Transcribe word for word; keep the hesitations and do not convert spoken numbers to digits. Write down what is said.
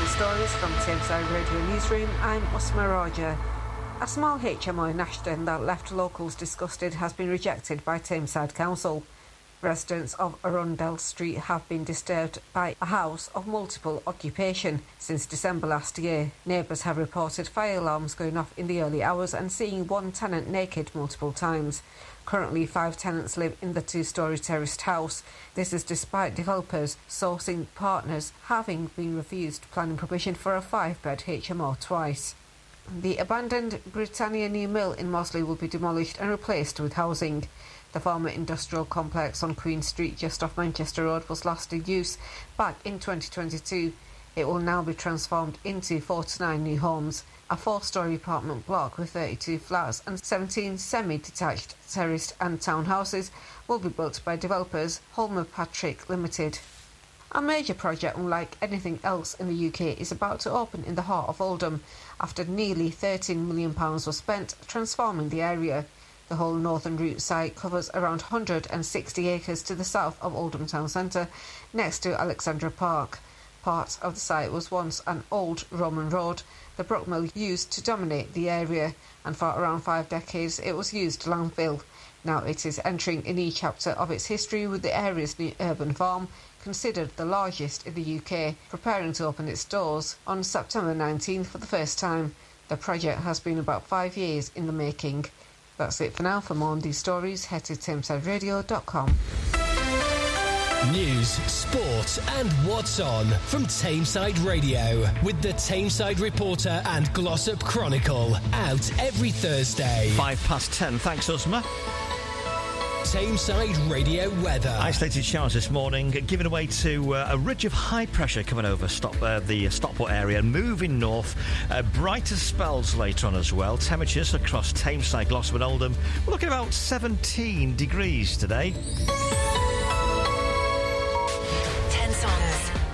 the stories from Tameside Radio Newsroom. I'm Usma Raja. A small H M O in Ashton that left locals disgusted has been rejected by Tameside Council. Residents of Arundel Street have been disturbed by a house of multiple occupation since December last year. Neighbours have reported fire alarms going off in the early hours and seeing one tenant naked multiple times. Currently, five tenants live in the two-storey terraced house. This is despite developers sourcing partners having been refused planning permission for a five-bed H M O twice. The abandoned Britannia New Mill in Mosley will be demolished and replaced with housing. The former industrial complex on Queen Street just off Manchester Road was last in use back in twenty twenty-two. It will now be transformed into forty-nine new homes. A four-storey apartment block with thirty-two flats and seventeen semi-detached terraced and townhouses will be built by developers Holmer Patrick Limited. A major project unlike anything else in the U K is about to open in the heart of Oldham after nearly thirteen million pounds was spent transforming the area. The whole northern route site covers around one hundred sixty acres to the south of Oldham Town Centre, next to Alexandra Park. Part of the site was once an old Roman road the Brook Mill used to dominate the area, and for around five decades it was used to landfill. Now it is entering a new chapter of its history with the area's new urban farm, considered the largest in the U K, preparing to open its doors on September nineteenth for the first time. The project has been about five years in the making. That's it for now. For more on these stories, head to tameside radio dot com. News, sport and what's on from Tameside Radio with the Tameside Reporter and Glossop Chronicle, out every Thursday. Five past ten. Thanks, Usma. Tameside Radio weather. Isolated showers this morning, giving way to uh, a ridge of high pressure coming over stop, uh, the Stockport area and moving north. Uh, brighter spells later on as well. Temperatures across Tameside, Glossop and Oldham, we're looking at about seventeen degrees today. Ten songs,